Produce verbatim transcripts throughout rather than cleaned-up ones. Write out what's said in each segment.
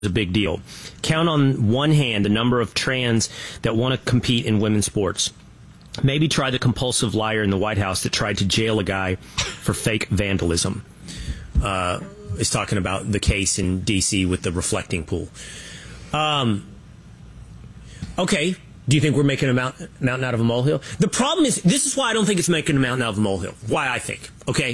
a big deal. Count on one hand the number of trans that want to compete in women's sports. Maybe try the compulsive liar in the White House that tried to jail a guy for fake vandalism. Uh, is talking about the case in D C with the reflecting pool. Um, okay, do you think we're making a mountain, mountain out of a molehill? The problem is, this is why I don't think it's making a mountain out of a molehill. Why I think, okay?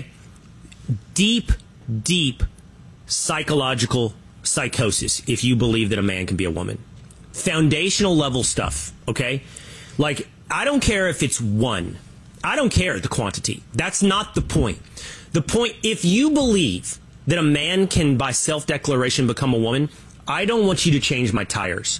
Deep, deep psychological psychosis if you believe that a man can be a woman. Foundational level stuff, okay? Like, I don't care if it's one. I don't care the quantity. That's not the point. The point, if you believe that a man can, by self-declaration, become a woman, I don't want you to change my tires.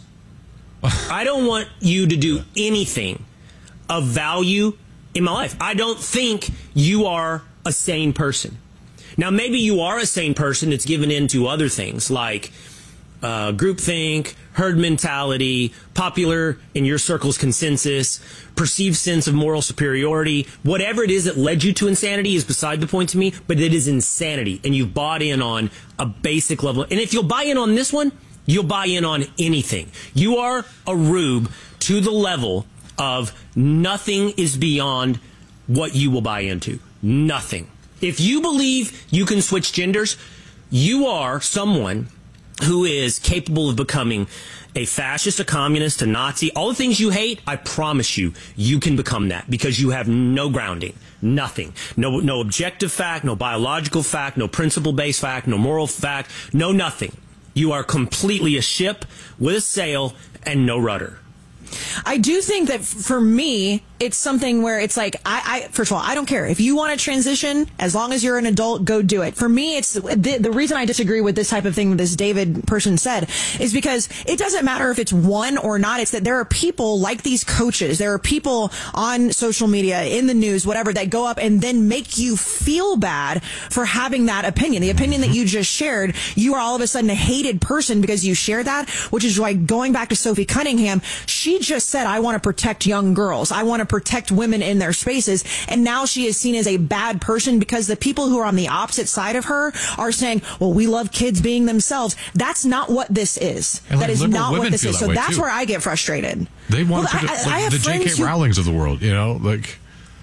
I don't want you to do anything of value in my life. I don't think you are a sane person. Now, maybe you are a sane person that's given into other things like uh, groupthink, herd mentality, popular in your circle's consensus, perceived sense of moral superiority. Whatever it is that led you to insanity is beside the point to me, but it is insanity, and you've bought in on a basic level. And if you'll buy in on this one, you'll buy in on anything. You are a rube to the level of nothing is beyond what you will buy into. Nothing. If you believe you can switch genders, you are someone who is capable of becoming a fascist, a communist, a Nazi, all the things you hate. I promise you, you can become that because you have no grounding, nothing, no, no objective fact, no biological fact, no principle-based fact, no moral fact, no nothing. You are completely a ship with a sail and no rudder. I do think that for me, it's something where it's like, I, I first of all, I don't care. If you want to transition, as long as you're an adult, go do it. For me, it's the, the reason I disagree with this type of thing this David person said is because it doesn't matter if it's one or not. It's that there are people like these coaches. There are people on social media, in the news, whatever, that go up and then make you feel bad for having that opinion. The opinion that you just shared, you are all of a sudden a hated person because you share that, which is like going back to Sophie Cunningham. She just said, I want to protect young girls. I want to protect women in their spaces. And now she is seen as a bad person because the people who are on the opposite side of her are saying, well, we love kids being themselves. That's not what this is. And that like is not what this that is. So that's too. where I get frustrated. They want well, to put I, it, like I have the J K who, Rowlings of the world, you know, like...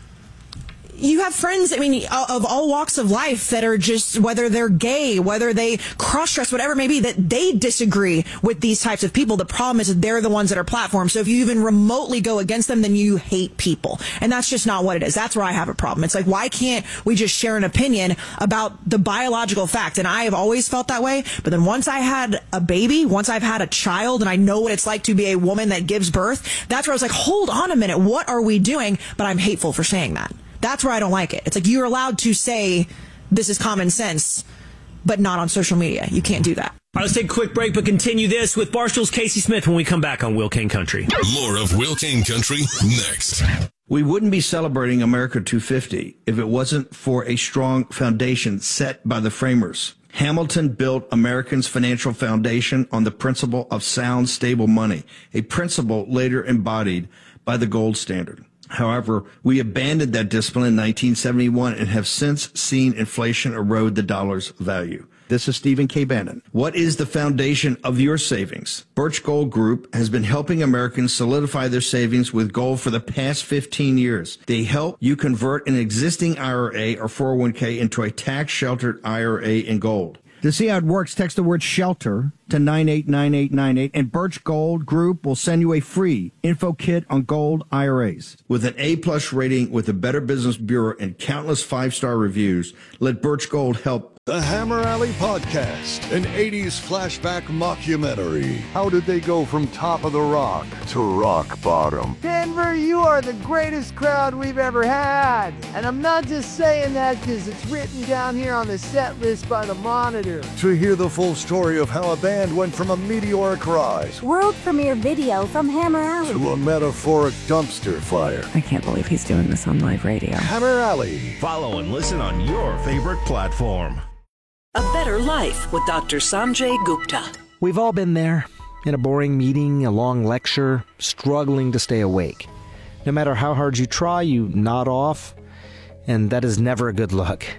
You have friends, I mean, of all walks of life that are just, whether they're gay, whether they cross-dress, whatever it may be, that they disagree with these types of people. The problem is that they're the ones that are platformed. So if you even remotely go against them, then you hate people. And that's just not what it is. That's where I have a problem. It's like, why can't we just share an opinion about the biological fact? And I have always felt that way. But then once I had a baby, once I've had a child, and I know what it's like to be a woman that gives birth, that's where I was like, hold on a minute. What are we doing? But I'm hateful for saying that. That's where I don't like it. It's like you're allowed to say this is common sense, but not on social media. You can't do that. All right, let's take a quick break, but continue this with Barstool's Casey Smith when we come back on Will Kane Country. More of Will Kane Country next. We wouldn't be celebrating America two fifty if it wasn't for a strong foundation set by the framers. Hamilton built Americans' financial foundation on the principle of sound, stable money, a principle later embodied by the gold standard. However, we abandoned that discipline in nineteen seventy-one and have since seen inflation erode the dollar's value. This is Stephen K. Bannon. What is the foundation of your savings? Birch Gold Group has been helping Americans solidify their savings with gold for the past fifteen years. They help you convert an existing I R A or four oh one k into a tax-sheltered I R A in gold. To see how it works, text the word SHELTER to nine eight nine eight nine eight, and Birch Gold Group will send you a free info kit on gold I R As. With an A-plus rating with the Better Business Bureau and countless five-star reviews, let Birch Gold help. The Hammer Alley Podcast, an eighties flashback mockumentary. How did they go from top of the rock to rock bottom? Denver, you are the greatest crowd we've ever had. And I'm not just saying that because it's written down here on the set list by the Monitor. To hear the full story of how a band went from a meteoric rise, world premiere video from Hammer Alley, to a metaphoric dumpster fire. I can't believe he's doing this on live radio. Hammer Alley. Follow and listen on your favorite platform. A Better Life with Doctor Sanjay Gupta. We've all been there, in a boring meeting, a long lecture, struggling to stay awake. No matter how hard you try, you nod off, and that is never a good look.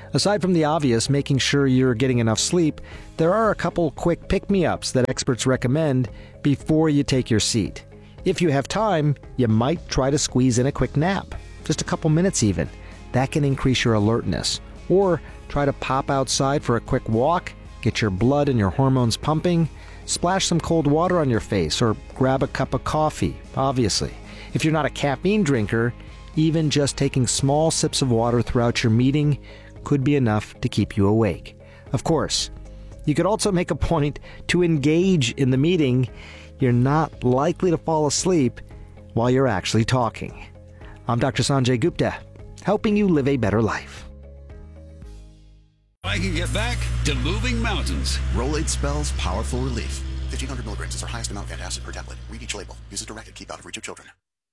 Aside from the obvious, making sure you're getting enough sleep, there are a couple quick pick-me-ups that experts recommend before you take your seat. If you have time, you might try to squeeze in a quick nap, just a couple minutes even. That can increase your alertness. Or try to pop outside for a quick walk, get your blood and your hormones pumping, splash some cold water on your face, or grab a cup of coffee, obviously. If you're not a caffeine drinker, even just taking small sips of water throughout your meeting could be enough to keep you awake. Of course, you could also make a point to engage in the meeting. You're not likely to fall asleep while you're actually talking. I'm Doctor Sanjay Gupta, helping you live a better life. I can get back to moving mountains. Rolaids spells powerful relief. fifteen hundred milligrams is our highest amount of antacid per tablet. Read each label. Use as directed. Keep out of reach of children.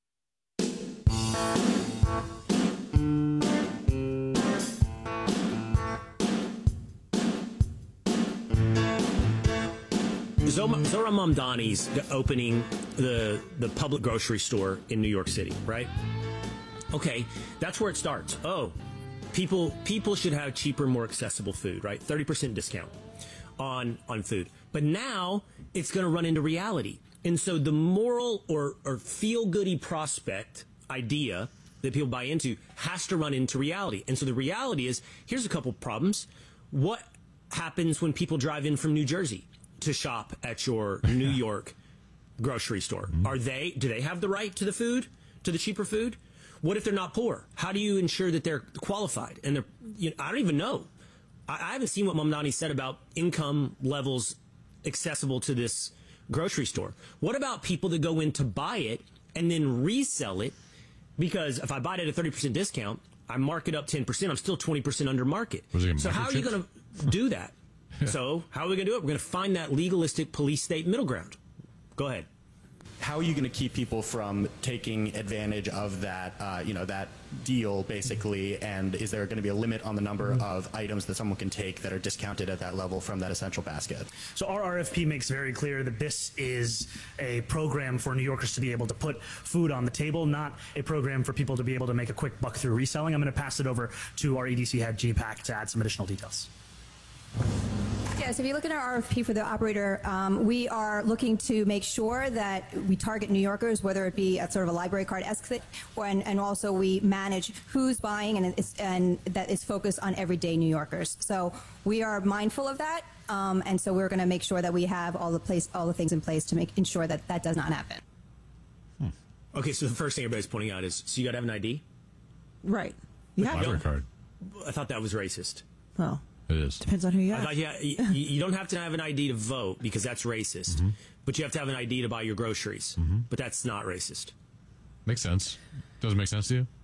Zohran Mamdani's opening the the public grocery store in New York City, right? Okay, that's where it starts. Oh, people people should have cheaper, more accessible food, right? thirty percent discount on on food. But now it's going to run into reality. And so the moral or, or feel-goody prospect idea that people buy into has to run into reality. And so the reality is, here's a couple problems. What happens when people drive in from New Jersey to shop at your New York grocery store? Mm-hmm. Are they, do they have the right to the food, to the cheaper food? What if they're not poor? How do you ensure that they're qualified? And they're, you know, I don't even know. I, I haven't seen what Mamdani said about income levels accessible to this grocery store. What about people that go in to buy it and then resell it? Because if I buy it at a thirty percent discount, I mark it up ten percent, I'm still twenty percent under market. So how are you going to do that? So how are we going to do it? We're going to find that legalistic police state middle ground. Go ahead. How are you going to keep people from taking advantage of that, uh, you know, that deal, basically? And is there going to be a limit on the number mm-hmm. of items that someone can take that are discounted at that level from that essential basket? So our R F P makes very clear that this is a program for New Yorkers to be able to put food on the table, not a program for people to be able to make a quick buck through reselling. I'm going to pass it over to our E D C head, G PAC, to add some additional details. Yes, if you look at our R F P for the operator, um, we are looking to make sure that we target New Yorkers, whether it be at sort of a library card-esque thing, and, and also we manage who's buying, and, it's, and that is focused on everyday New Yorkers. So we are mindful of that, um, and so we're going to make sure that we have all the place, all the things in place to make ensure that that does not happen. Hmm. Okay, so the first thing everybody's pointing out is, so you got to have an I D? Right. You have library card. I thought that was racist. Oh. It is. Depends on who you I are. thought, yeah, you, you don't have to have an I D to vote because that's racist. Mm-hmm. But you have to have an I D to buy your groceries. Mm-hmm. But that's not racist. Makes sense. Doesn't make sense to you?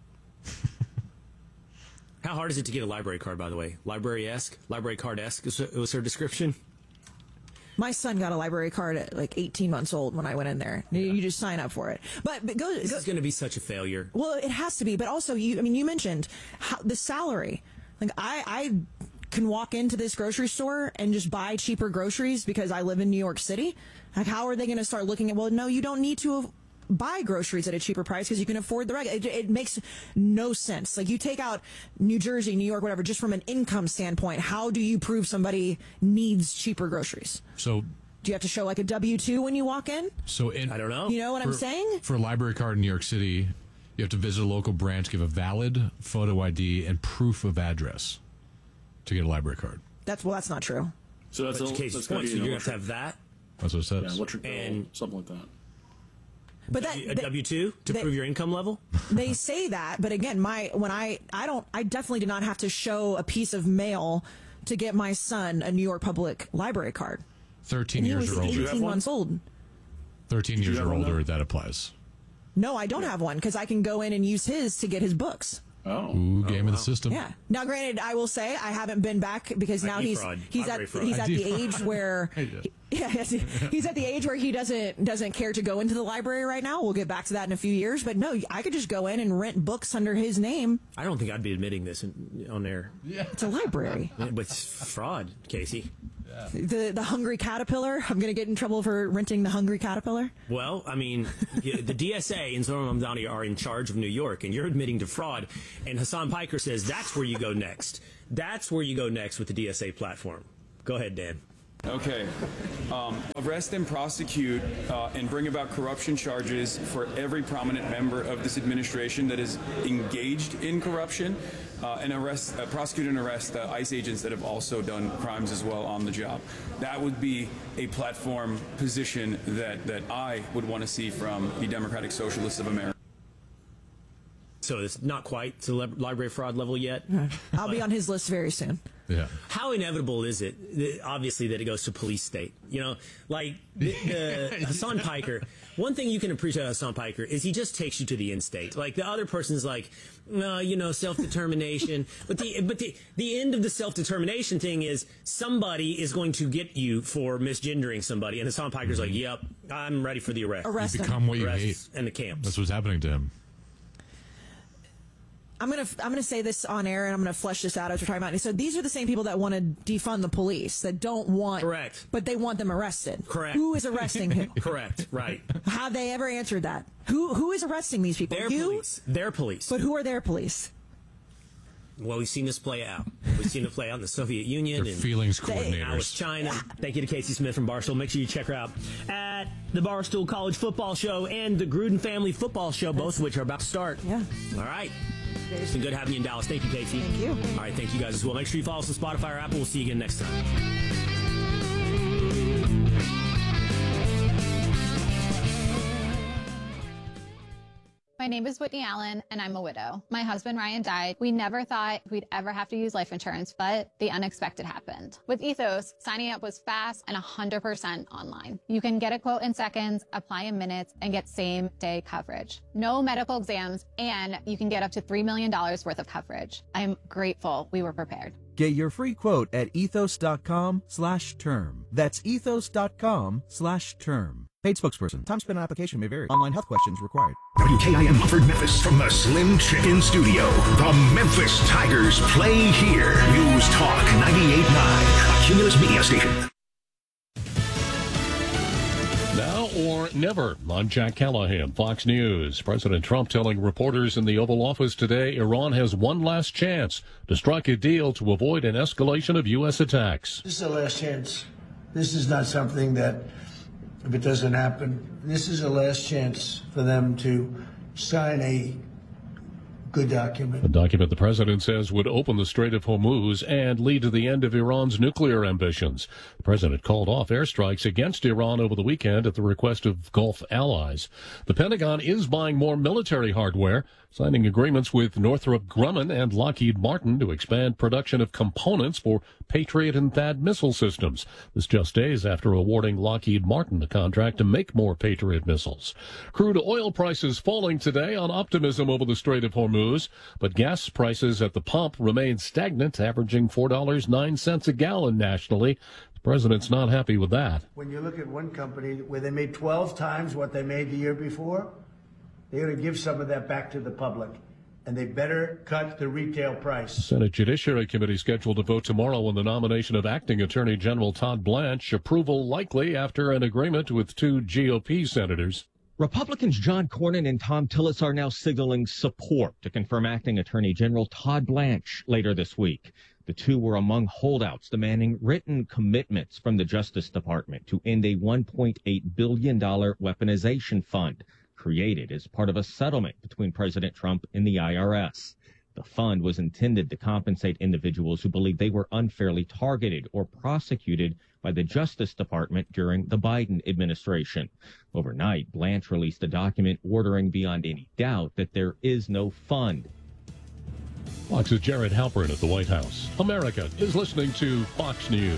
How hard is it to get a library card, by the way? Library-esque? Library card-esque was her description? My son got a library card at like eighteen months old when I went in there. Yeah. You just sign up for it. But, but go, This go, is going to be such a failure. Well, it has to be. But also, you. I mean, you mentioned how, the salary. Like, I... I can walk into this grocery store and just buy cheaper groceries because I live in New York City. Like, how are they going to start looking at, well, no, you don't need to buy groceries at a cheaper price because you can afford the regular. It, it makes no sense. Like, you take out New Jersey, New York, whatever, just from an income standpoint, how do you prove somebody needs cheaper groceries? So, do you have to show like a W two when you walk in? So in, I don't know. You know what for, I'm saying? For a library card in New York City, you have to visit a local branch, give a valid photo I D, and proof of address to get a library card. That's well, that's not true. So that's, but a, case that's point, so you you're know, going to have that. That's what it says. Yeah, electric bill, and something like that. But that, a W two to they, prove your income level. They say that, but again, my when I I don't I definitely did not have to show a piece of mail to get my son a New York Public Library card. Thirteen and years he was or older. eighteen months old. Thirteen Did years or older, that? that applies. No, I don't have one because I can go in and use his to get his books. Oh, Ooh, game oh, of wow. the system. Yeah. Now, granted, I will say I haven't been back because now he's fraud. he's at fraud. he's at the fraud. age where he, yeah he's at the age where he doesn't doesn't care to go into the library right now. We'll get back to that in a few years. But no, I could just go in and rent books under his name. I don't think I'd be admitting this in, on air. Yeah. It's a library. With fraud, Casey. Yeah. The the Hungry Caterpillar. I'm going to get in trouble for renting the Hungry Caterpillar. Well, I mean, the D S A and Zohran Mamdani are in charge of New York, and you're admitting to fraud. And Hassan Piker says that's where you go next. That's where you go next with the D S A platform. Go ahead, Dan. Okay. Um, arrest and prosecute uh, and bring about corruption charges for every prominent member of this administration that is engaged in corruption, uh, and arrest, uh, prosecute and arrest uh, ICE agents that have also done crimes as well on the job. That would be a platform position that, that I would want to see from the Democratic Socialists of America. So it's not quite to the library fraud level yet. I'll be on his list very soon. Yeah. How inevitable is it, obviously, that it goes to police state? You know, like the, the Hassan Piker. One thing you can appreciate about Hassan Piker is he just takes you to the end state. Like the other person's like, no, you know, self-determination. but the but the the end of the self-determination thing is somebody is going to get you for misgendering somebody, and Hassan Piker's like, yep, I'm ready for the arrest. Arrest You become what you Arrest hate. and the camps. That's what's happening to him. I'm gonna I'm gonna say this on air, and I'm gonna flesh this out as we're talking about it. So these are the same people that want to defund the police, that don't want, correct, but they want them arrested. Correct. Who is arresting who? Correct. Right. Have they ever answered that? Who who is arresting these people? Their you? police. Their police. But who are their police? Well, we've seen this play out. We've seen it play out in the Soviet Union. They're and feelings Now it's coordinators. China. Thank you to Casey Smith from Barstool. Make sure you check her out at the Barstool College Football Show and the Gruden Family Football Show, both of which are about to start. Yeah. All right. It's been good having you in Dallas. Thank you, Casey. Thank you. All right, thank you guys as well. Make sure you follow us on Spotify or Apple. We'll see you again next time. My name is Whitney Allen, and I'm a widow. My husband, Ryan, died. We never thought we'd ever have to use life insurance, but the unexpected happened. With Ethos, signing up was fast and one hundred percent online. You can get a quote in seconds, apply in minutes, and get same-day coverage. No medical exams, and you can get up to three million dollars worth of coverage. I'm grateful we were prepared. Get your free quote at ethos.com slash term. That's ethos.com slash term. Paid spokesperson. Time spent on application may vary. Online health questions required. W K I M Hartford, Memphis, from the Slim Chicken Studio. The Memphis Tigers play here. News Talk ninety-eight point nine, a Cumulus media station. Now or never. I'm Jack Callahan, Fox News. President Trump telling reporters in the Oval Office today Iran has one last chance to strike a deal to avoid an escalation of U S attacks. This is the last chance. This is not something that, if it doesn't happen, this is the last chance for them to sign a good document. A document the president says would open the Strait of Hormuz and lead to the end of Iran's nuclear ambitions. The president called off airstrikes against Iran over the weekend at the request of Gulf allies. The Pentagon is buying more military hardware, signing agreements with Northrop Grumman and Lockheed Martin to expand production of components for Patriot and THAAD missile systems. This just days after awarding Lockheed Martin a contract to make more Patriot missiles. Crude oil prices falling today on optimism over the Strait of Hormuz, but gas prices at the pump remain stagnant, averaging four dollars and nine cents a gallon nationally. The president's not happy with that. When you look at one company where they made twelve times what they made the year before, they're going to give some of that back to the public, and they better cut the retail price. Senate Judiciary Committee scheduled to vote tomorrow on the nomination of Acting Attorney General Todd Blanche. Approval likely after an agreement with two G O P senators. Republicans John Cornyn and Thom Tillis are now signaling support to confirm Acting Attorney General Todd Blanche later this week. The two were among holdouts demanding written commitments from the Justice Department to end a one point eight billion dollars weaponization fund created as part of a settlement between President Trump and the I R S. The fund was intended to compensate individuals who believe they were unfairly targeted or prosecuted by the Justice Department during the Biden administration. Overnight, Blanche released a document ordering beyond any doubt that there is no fund. Fox's Jared Halpern at the White House. America is listening to Fox News.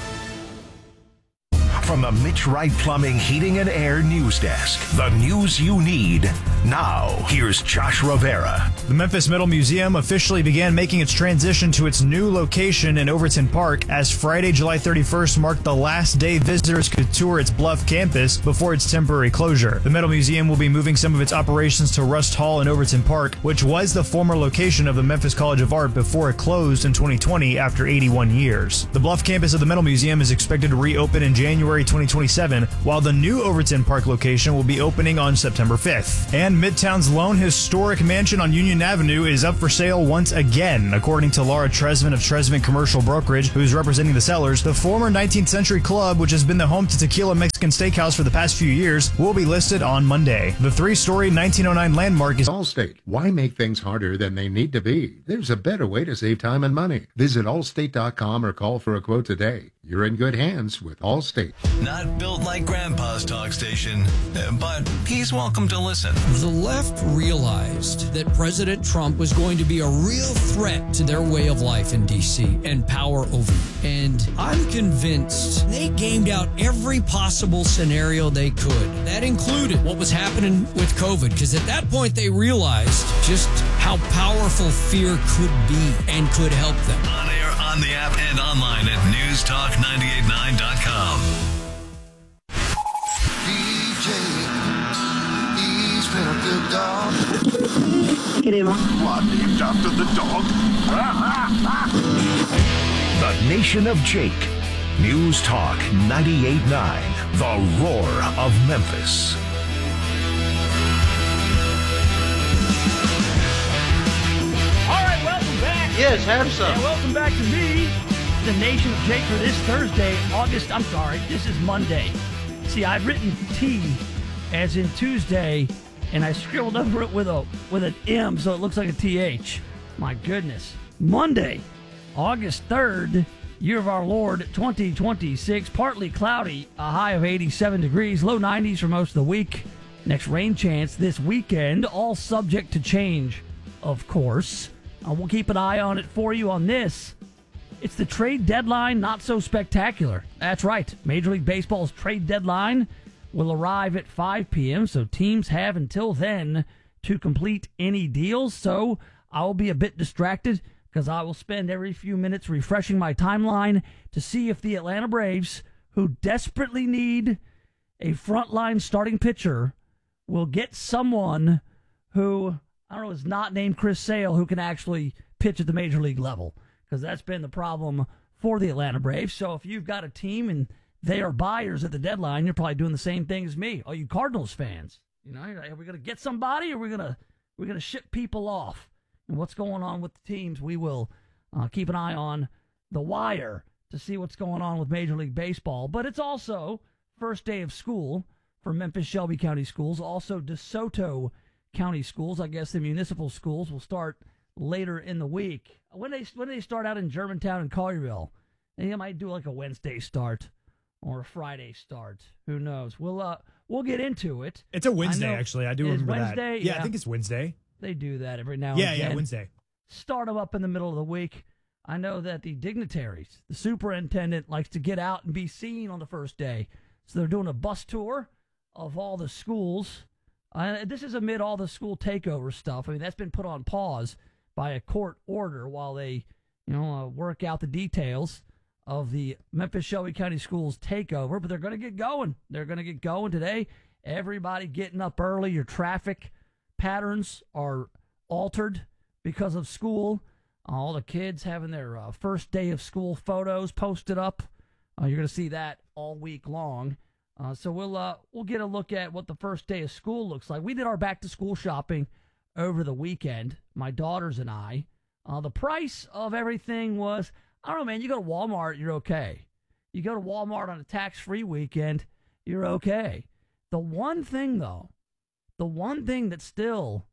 From the Mitch Wright Plumbing, Heating, and Air News Desk, the news you need now. Here's Josh Rivera. The Memphis Metal Museum officially began making its transition to its new location in Overton Park as Friday, July thirty-first marked the last day visitors could tour its Bluff campus before its temporary closure. The Metal Museum will be moving some of its operations to Rust Hall in Overton Park, which was the former location of the Memphis College of Art before it closed in twenty twenty after eighty-one years. The Bluff campus of the Metal Museum is expected to reopen in January January twenty twenty-seven, while the new Overton Park location will be opening on September fifth. And Midtown's lone historic mansion on Union Avenue is up for sale once again. According to Laura Tresvant of Tresvant Commercial Brokerage, who's representing the sellers, the former nineteenth Century Club, which has been the home to Tequila Mexican Steakhouse for the past few years, will be listed on Monday. The three-story nineteen oh nine landmark is Allstate. Why make things harder than they need to be? There's a better way to save time and money. Visit allstate dot com or call for a quote today. You're in good hands with Allstate. Not built like Grandpa's talk station, but he's welcome to listen. The left realized that President Trump was going to be a real threat to their way of life in D C and power over. And I'm convinced they gamed out every possible scenario they could. That included what was happening with COVID, because at that point they realized just how powerful fear could be and could help them. On air, on the app, and online at news talk nine eight nine dot com. D J, he's been a good dog. Look at him. What, named after the dog? The Nation of Jake. News Talk ninety-eight point nine. The Roar of Memphis. All right, welcome back. Yes, have some. Yeah, welcome back to me, the Nation of Jake, for this Thursday, August, I'm sorry, this is Monday. See, I've written T as in Tuesday, and I scribbled over it with a with an M, so it looks like a T H. My goodness. Monday, August third, year of our Lord, twenty twenty-six, partly cloudy, a high of eighty-seven degrees, low nineties for most of the week. Next rain chance this weekend, all subject to change, of course. Uh, we'll keep an eye on it for you on this. It's the trade deadline, not so spectacular. That's right. Major League Baseball's trade deadline will arrive at five p.m., so teams have until then to complete any deals. So I will be a bit distracted because I will spend every few minutes refreshing my timeline to see if the Atlanta Braves, who desperately need a frontline starting pitcher, will get someone who, I don't know, is not named Chris Sale, who can actually pitch at the major league level. Because that's been the problem for the Atlanta Braves. So if you've got a team and they are buyers at the deadline, you're probably doing the same thing as me. Oh, you Cardinals fans, you know, are we going to get somebody, or are we going to we're going to ship people off? And what's going on with the teams? We will uh, keep an eye on the wire to see what's going on with Major League Baseball. But it's also first day of school for Memphis Shelby County Schools, also DeSoto County Schools. I guess the municipal schools will start later in the week. When they when they start out in Germantown and Collierville, they might do like a Wednesday start or a Friday start. Who knows? We'll uh we'll get into it. It's a Wednesday, I actually. I do it remember Wednesday? that. Yeah, Yeah, I think it's Wednesday. They do that every now Yeah, and yeah, again. Wednesday. Start them up in the middle of the week. I know that the dignitaries, the superintendent, likes to get out and be seen on the first day. So they're doing a bus tour of all the schools. Uh, this is amid all the school takeover stuff. I mean, that's been put on pause by a court order while they, you know, uh, work out the details of the Memphis Shelby County Schools takeover. But they're going to get going. They're going to get going today. Everybody getting up early. Your traffic patterns are altered because of school. All the kids having their uh, first day of school photos posted up. Uh, you're going to see that all week long. Uh, so we'll uh, we'll get a look at what the first day of school looks like. We did our back to school shopping over the weekend, my daughters and I. Uh, the price of everything was, I don't know, man, you go to Walmart, you're okay. You go to Walmart on a tax-free weekend, you're okay. The one thing, though, the one thing that still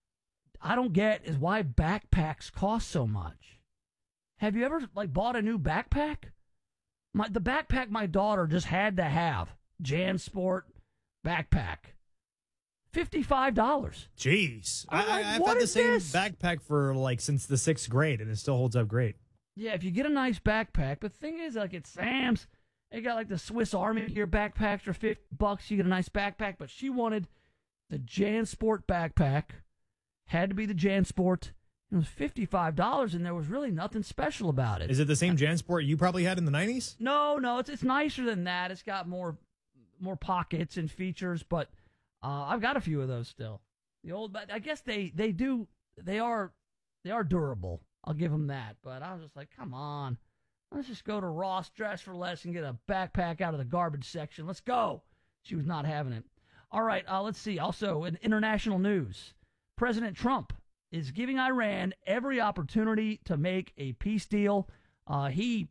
I don't get is why backpacks cost so much. Have you ever, like, bought a new backpack? My, the backpack my daughter just had to have, JanSport backpack, fifty-five dollars. Jeez. I, I'm like, I, I've what had the is same this? backpack for, like, since the sixth grade, and it still holds up great. Yeah, if you get a nice backpack, but the thing is, like, at Sam's, they got, like, the Swiss Army gear backpacks for fifty bucks. You get a nice backpack, but she wanted the JanSport backpack. Had to be the JanSport. It was fifty-five dollars, and there was really nothing special about it. Is it the same JanSport you probably had in the nineties? No, no, it's it's nicer than that. It's got more more pockets and features, but uh, I've got a few of those still. The old, but I guess they they do they are they are durable. I'll give them that. But I was just like, come on, Let's just go to Ross Dress for Less and get a backpack out of the garbage section. Let's go. She was not having it. All right, uh, let's see. Also, in international news, President Trump is giving Iran every opportunity to make a peace deal. Uh, he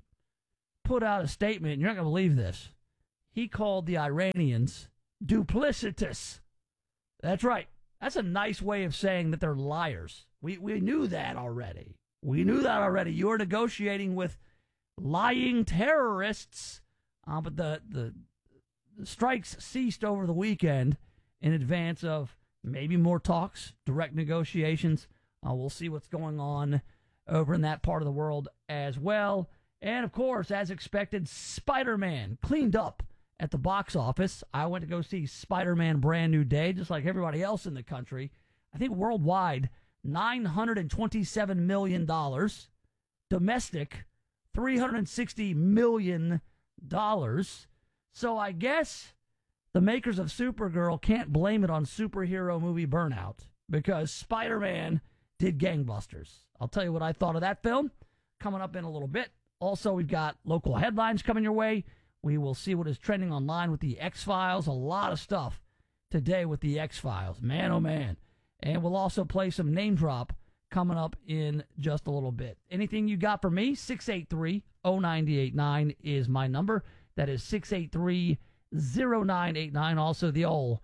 put out a statement. You're not going to believe this. He called the Iranians duplicitous. That's right. That's a nice way of saying that they're liars. We we knew that already. We knew that already. You were negotiating with lying terrorists, uh, but the, the the strikes ceased over the weekend in advance of maybe more talks, direct negotiations. Uh, we'll see what's going on over in that part of the world as well. And, of course, as expected, Spider-Man cleaned up at the box office. I went to go see Spider-Man Brand New Day, just like everybody else in the country. I think worldwide, nine hundred twenty-seven million dollars. Domestic, three hundred sixty million dollars. So I guess the makers of Supergirl can't blame it on superhero movie burnout because Spider-Man did gangbusters. I'll tell you what I thought of that film coming up in a little bit. Also, we've got local headlines coming your way. We will see what is trending online with the X-Files. A lot of stuff today with the X-Files. Man, oh, man. And we'll also play some name drop coming up in just a little bit. Anything you got for me? six eight three, oh nine eight nine is my number. That is six eight three, oh nine eight nine. Also, the old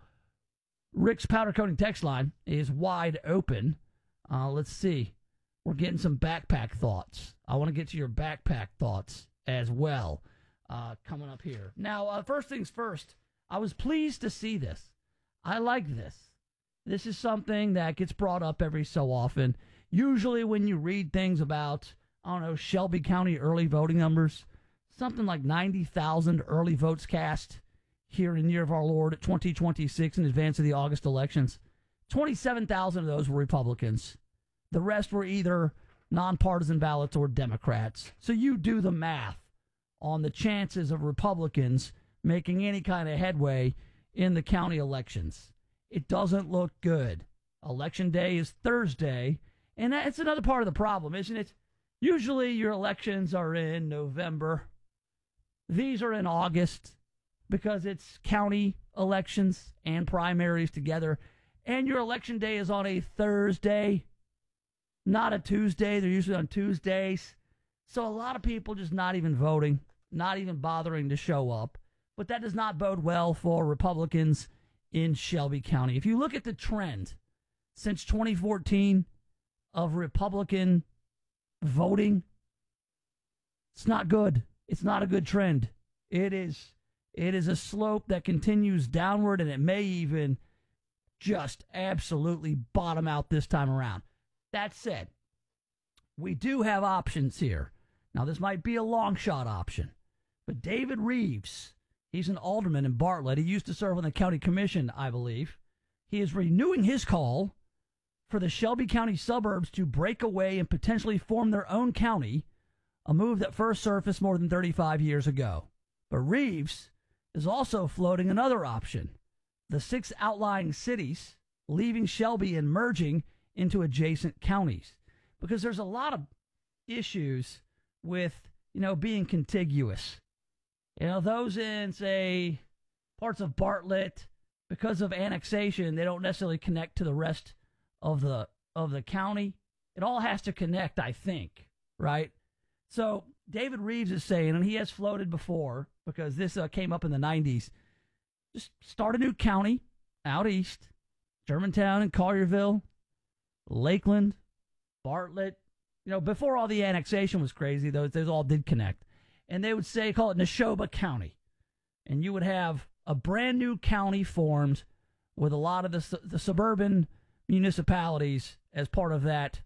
Rick's Powder Coating text line is wide open. Uh, let's see. We're getting some backpack thoughts. I want to get to your backpack thoughts as well uh, coming up here. Now, uh, first things first, I was pleased to see this. I like this. This is something that gets brought up every so often. Usually when you read things about, I don't know, Shelby County early voting numbers, something like ninety thousand early votes cast here in the year of our Lord twenty twenty-six in advance of the August elections. twenty-seven thousand of those were Republicans. The rest were either nonpartisan ballots or Democrats. So you do the math on the chances of Republicans making any kind of headway in the county elections. It doesn't look good. Election day is Thursday, and that's another part of the problem, isn't it? Usually your elections are in November. These are in August because it's county elections and primaries together, and your election day is on a Thursday, not a Tuesday. They're usually on Tuesdays. So a lot of people just not even voting, not even bothering to show up. But that does not bode well for Republicans in Shelby County. If you look at the trend since twenty fourteen of Republican voting, it's not good. It's not a good trend. It is it is a slope that continues downward, and it may even just absolutely bottom out this time around. That said, we do have options here. Now, this might be a long shot option, but David Reeves, he's an alderman in Bartlett. He used to serve on the county commission, I believe. He is renewing his call for the Shelby County suburbs to break away and potentially form their own county, a move that first surfaced more than thirty-five years ago. But Reeves is also floating another option, the six outlying cities leaving Shelby and merging into adjacent counties, because there's a lot of issues with, you know, being contiguous. You know, those in, say, parts of Bartlett, because of annexation, they don't necessarily connect to the rest of the of the county. It all has to connect, I think, right? So David Reeves is saying, and he has floated before, because this uh, came up in the nineties, just start a new county out east, Germantown and Collierville, Lakeland, Bartlett. You know, before all the annexation was crazy, those, those all did connect. And they would say, call it Neshoba County. And you would have a brand new county formed with a lot of the, the suburban municipalities as part of that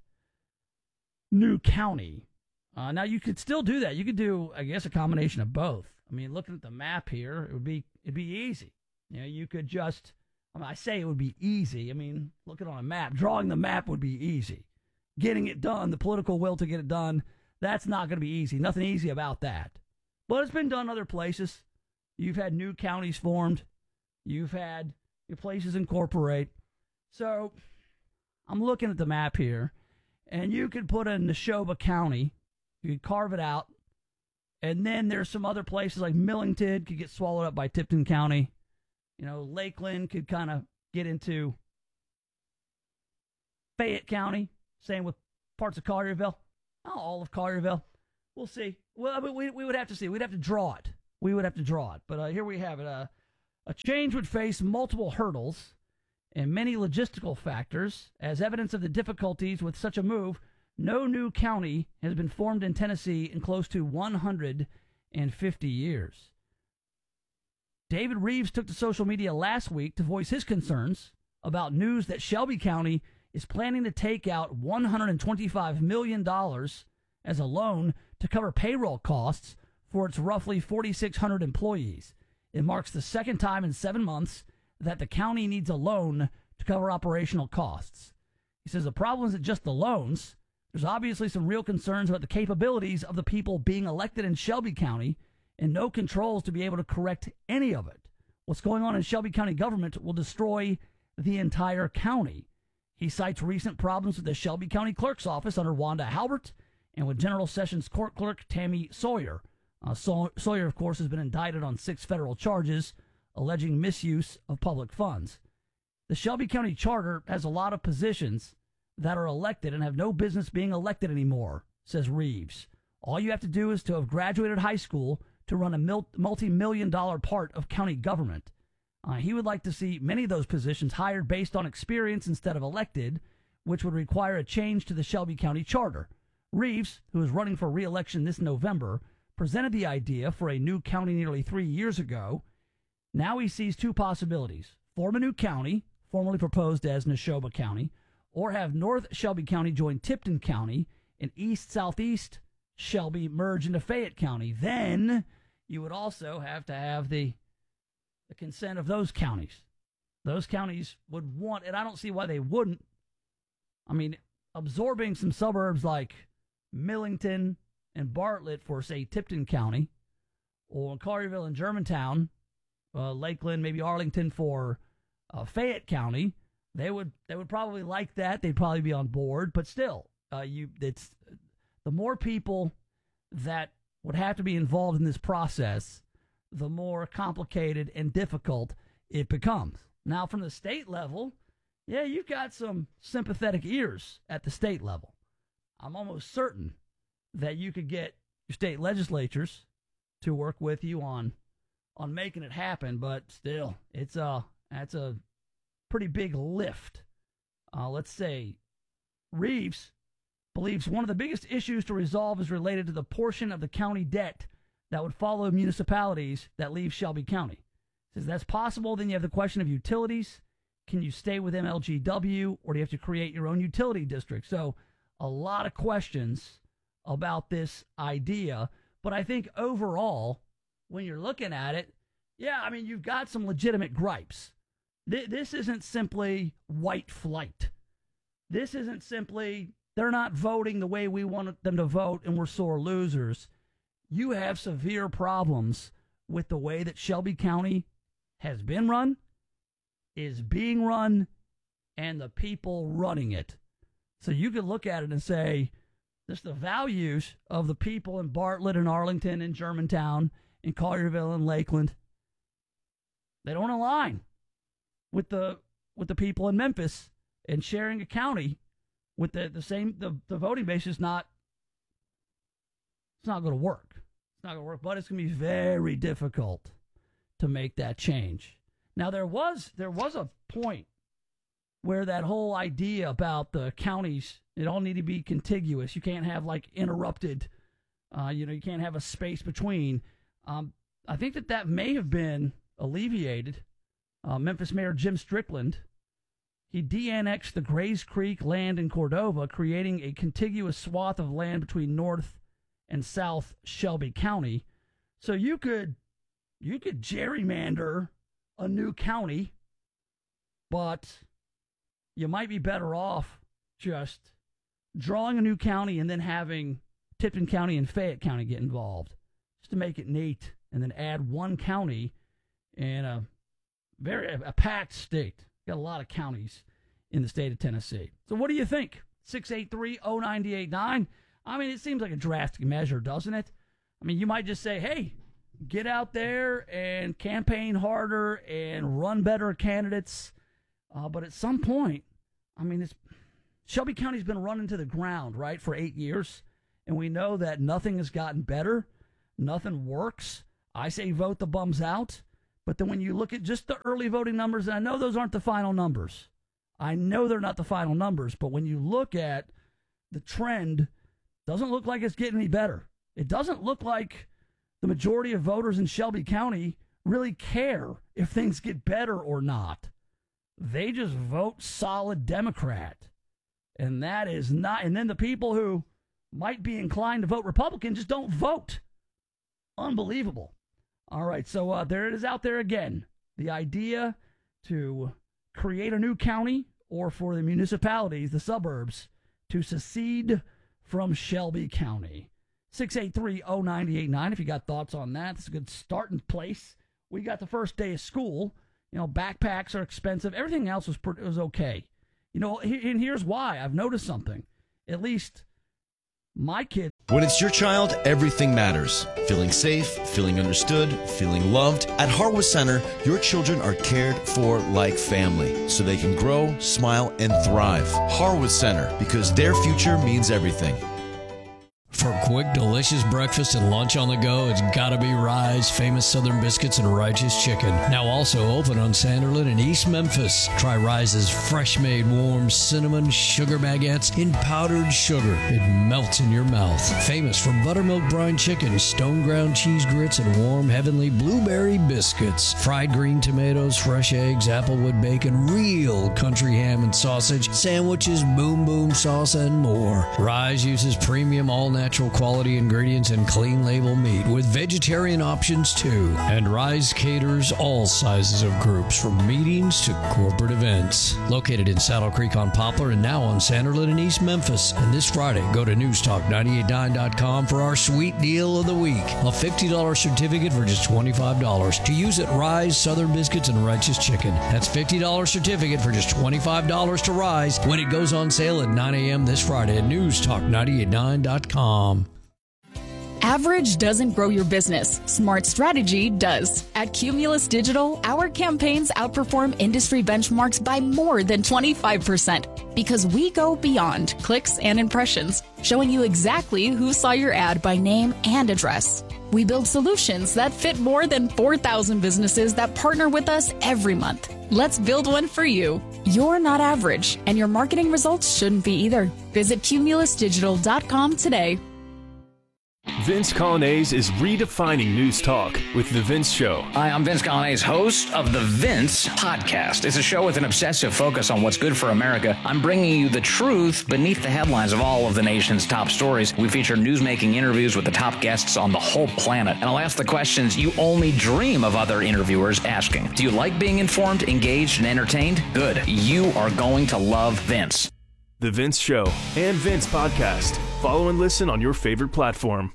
new county. Uh, now, you could still do that. You could do, I guess, a combination of both. I mean, looking at the map here, it would be it'd be easy. You know, you could just, I mean, I say it would be easy. I mean, looking on a map, drawing the map would be easy. Getting it done, the political will to get it done, that's not going to be easy. Nothing easy about that. But it's been done other places. You've had new counties formed. You've had your places incorporate. So I'm looking at the map here, and you could put in Neshoba County. You could carve it out, And then there's some other places like Millington could get swallowed up by Tipton County. You know, Lakeland could kind of get into Fayette County. Same with parts of Collierville. Not all of Collierville. We'll see. Well, but we we would have to see. We'd have to draw it. We would have to draw it. But uh, here we have it. Uh, a change would face multiple hurdles and many logistical factors. As evidence of the difficulties with such a move, no new county has been formed in Tennessee in close to one hundred fifty years. David Reeves took to social media last week to voice his concerns about news that Shelby County is planning to take out one hundred twenty-five million dollars as a loan to cover payroll costs for its roughly four thousand six hundred employees. It marks the second time in seven months that the county needs a loan to cover operational costs. He says the problem isn't just the loans. There's obviously some real concerns about the capabilities of the people being elected in Shelby County and no controls to be able to correct any of it. What's going on in Shelby County government will destroy the entire county. He cites recent problems with the Shelby County Clerk's office under Wanda Halbert and with General Sessions Court Clerk Tammy Sawyer. Uh, Saw- Sawyer, of course, has been indicted on six federal charges alleging misuse of public funds. The Shelby County Charter has a lot of positions that are elected and have no business being elected anymore, says Reeves. All you have to do is to have graduated high school to run a mil- multi-million dollar part of county government. Uh, he would like to see many of those positions hired based on experience instead of elected, which would require a change to the Shelby County Charter. Reeves, who is running for re-election this November, presented the idea for a new county nearly three years ago. Now he sees two possibilities: form a new county, formerly proposed as Neshoba County, or have North Shelby County join Tipton County and East Southeast Shelby merge into Fayette County. Then you would also have to have the, the consent of those counties. Those counties would want, and I don't see why they wouldn't. I mean, absorbing some suburbs like Millington and Bartlett for, say, Tipton County, or Collierville and Germantown, uh, Lakeland, maybe Arlington for uh, Fayette County, they would they would probably like that. They'd probably be on board. But still, uh, you it's the more people that would have to be involved in this process, the more complicated and difficult it becomes. Now, from the state level, yeah, you've got some sympathetic ears at the state level. I'm almost certain that you could get your state legislatures to work with you on on making it happen, but still, it's a that's a pretty big lift. Uh, let's say Reeves believes one of the biggest issues to resolve is related to the portion of the county debt that would follow municipalities that leave Shelby County. Says that's possible. Then you have the question of utilities. Can you stay with M L G W, or do you have to create your own utility district? So a lot of questions about this idea. But I think overall, when you're looking at it, yeah, I mean, you've got some legitimate gripes. Th- this isn't simply white flight. This isn't simply they're not voting the way we want them to vote and we're sore losers. You have severe problems with the way that Shelby County has been run, is being run, and the people running it. So you could look at it and say, just the values of the people in Bartlett and Arlington and Germantown and Collierville and Lakeland, they don't align with the with the people in Memphis, and sharing a county with the, the same the, the voting base is not it's not going to work. It's not going to work, but it's going to be very difficult to make that change. Now there was there was a point where that whole idea about the counties, it all need to be contiguous. You can't have like interrupted, uh, you know, you can't have a space between. Um, I think that that may have been alleviated. Uh, Memphis Mayor Jim Strickland, he de-annexed the Grays Creek land in Cordova, creating a contiguous swath of land between North and South Shelby County. So you could, you could gerrymander a new county, but you might be better off just drawing a new county and then having Tipton County and Fayette County get involved, just to make it neat, and then add one county in a very a packed state. Got a lot of counties in the state of Tennessee. So what do you think? six eight three, oh nine eight nine. I mean, it seems like a drastic measure, doesn't it? I mean, you might just say, hey, get out there and campaign harder and run better candidates. Uh, but at some point, I mean, it's, Shelby County's been run into the ground, right, for eight years. And we know that nothing has gotten better. Nothing works. I say vote the bums out. But then when you look at just the early voting numbers, and I know those aren't the final numbers. I know they're not the final numbers. But when you look at the trend, it doesn't look like it's getting any better. It doesn't look like the majority of voters in Shelby County really care if things get better or not. They just vote solid Democrat. And that is not, and then the people who might be inclined to vote Republican just don't vote. Unbelievable. All right, so uh, there it is out there again. The idea to create a new county or for the municipalities, the suburbs, to secede from Shelby County. six eight three oh nine eight nine if you got thoughts on that. It's a good starting place. We got the first day of school. You know, backpacks are expensive. Everything else was, was okay. You know, and here's why. I've noticed something. At least my kid. When it's your child, everything matters. Feeling safe, feeling understood, feeling loved. At Harwood Center, your children are cared for like family, so they can grow, smile, and thrive. Harwood Center, because their future means everything. For quick, delicious breakfast and lunch on the go, it's gotta be Rise, famous Southern biscuits and Righteous Chicken. Now also open on Sanderlin in East Memphis. Try Rise's fresh-made warm cinnamon sugar baguettes in powdered sugar. It melts in your mouth. Famous for buttermilk brine chicken, stone ground cheese grits, and warm heavenly blueberry biscuits. Fried green tomatoes, fresh eggs, applewood bacon, real country ham and sausage, sandwiches, boom boom sauce, and more. Rise uses premium all-natural natural quality ingredients and clean label meat with vegetarian options too. And Rise caters all sizes of groups from meetings to corporate events. Located in Saddle Creek on Poplar and now on Sanderlin in East Memphis. And this Friday, go to news talk nine eight nine dot com for our sweet deal of the week. A fifty dollars certificate for just twenty-five dollars to use at Rise Southern Biscuits and Righteous Chicken. That's fifty dollars certificate for just twenty-five dollars to Rise when it goes on sale at nine a.m. this Friday at news talk nine eight nine dot com. Average doesn't grow your business. Smart strategy does. At Cumulus Digital, our campaigns outperform industry benchmarks by more than twenty-five percent because we go beyond clicks and impressions, showing you exactly who saw your ad by name and address. We build solutions that fit more than four thousand businesses that partner with us every month. Let's build one for you. You're not average, and your marketing results shouldn't be either. Visit cumulus digital dot com today. Vince Colonnese is redefining news talk with The Vince Show. Hi, I'm Vince Colonnese, host of The Vince Podcast. It's a show with an obsessive focus on what's good for America. I'm bringing you the truth beneath the headlines of all of the nation's top stories. We feature newsmaking interviews with the top guests on the whole planet. And I'll ask the questions you only dream of other interviewers asking. Do you like being informed, engaged, and entertained? Good. You are going to love Vince. The Vince Show and Vince Podcast. Follow and listen on your favorite platform.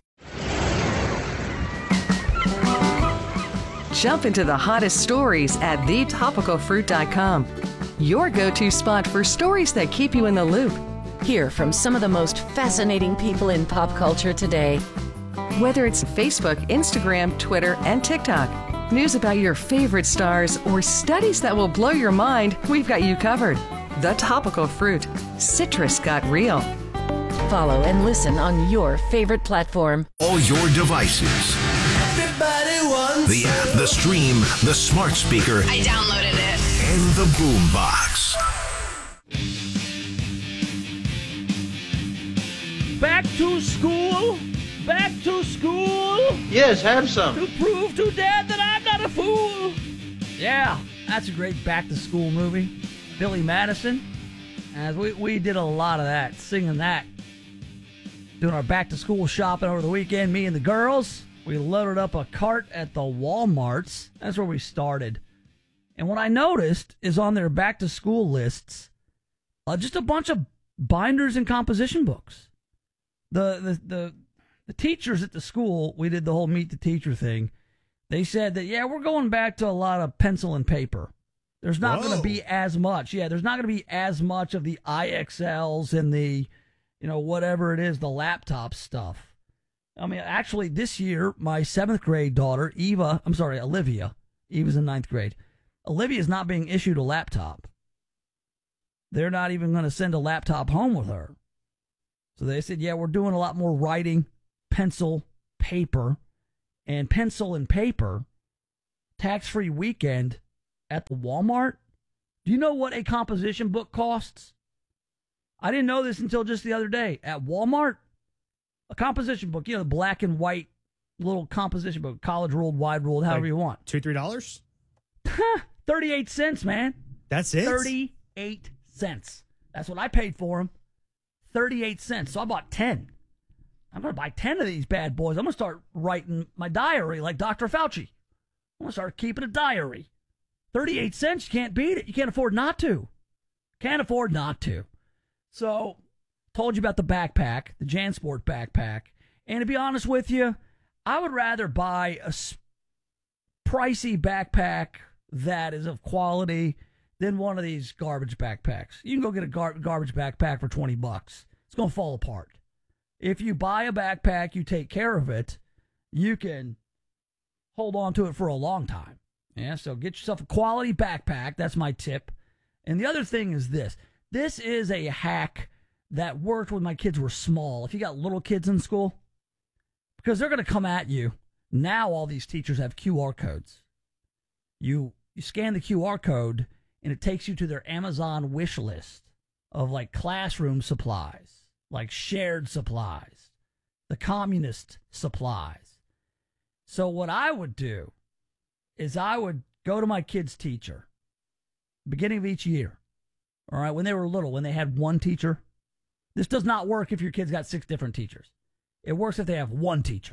Jump into the hottest stories at the topical fruit dot com. Your go-to spot for stories that keep you in the loop. Hear from some of the most fascinating people in pop culture today. Whether it's Facebook, Instagram, Twitter, and TikTok, news about your favorite stars, or studies that will blow your mind, we've got you covered. The Topical Fruit. Citrus got real. Follow and listen on your favorite platform. All your devices. Everybody wants the app, the stream, the smart speaker. I downloaded it. And the boom box. Back to school. Back to school. Yes, have some. To prove to Dad that I'm not a fool. Yeah, that's a great back to school movie. Billy Madison. As we, we did a lot of that, singing that. Doing our back to school shopping over the weekend, me and the girls. We loaded up a cart at the Walmarts. That's where we started. And what I noticed is on their back to school lists, uh, just a bunch of binders and composition books. The, the the the teachers at the school, we did the whole meet the teacher thing. They said that, yeah, we're going back to a lot of pencil and paper. There's not going to be as much. Yeah, there's not going to be as much of the I X Ls and the, you know, whatever it is, the laptop stuff. I mean, actually, this year, my seventh grade daughter, Eva, I'm sorry, Olivia, Eva's in ninth grade. Olivia is not being issued a laptop. They're not even going to send a laptop home with her. So they said, yeah, we're doing a lot more writing, pencil, paper, and pencil and paper, tax-free weekend at the Walmart. Do you know what a composition book costs? I didn't know this until just the other day. At Walmart, a composition book, you know, the black and white little composition book, college ruled, wide ruled, however like you want. Two, three dollars? thirty-eight cents, man. That's it? thirty-eight cents. That's what I paid for them. thirty-eight cents. So I bought ten. I'm going to buy ten of these bad boys. I'm going to start writing my diary like Doctor Fauci. I'm going to start keeping a diary. thirty-eight cents, you can't beat it. You can't afford not to. Can't afford not to. So, told you about the backpack, the JanSport backpack. And to be honest with you, I would rather buy a pricey backpack that is of quality than one of these garbage backpacks. You can go get a gar- garbage backpack for twenty bucks. It's going to fall apart. If you buy a backpack, you take care of it, you can hold on to it for a long time. Yeah, so get yourself a quality backpack. That's my tip. And the other thing is this. This is a hack that worked when my kids were small. If you got little kids in school, because they're going to come at you. Now all these teachers have Q R codes. You you scan the Q R code, and it takes you to their Amazon wish list of like classroom supplies, like shared supplies, the communist supplies. So what I would do is I would go to my kid's teacher, beginning of each year, all right, when they were little, when they had one teacher. This does not work if your kid's got six different teachers. It works if they have one teacher.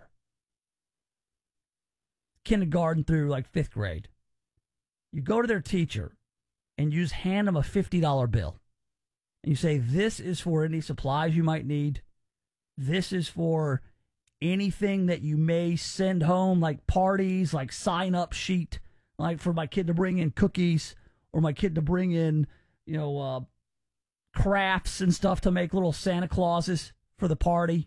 Kindergarten through like fifth grade. You go to their teacher and you just hand them a fifty dollar bill. And you say, this is for any supplies you might need. This is for anything that you may send home, like parties, like sign-up sheet, like for my kid to bring in cookies or my kid to bring in, you know, uh, crafts and stuff to make little Santa Clauses for the party.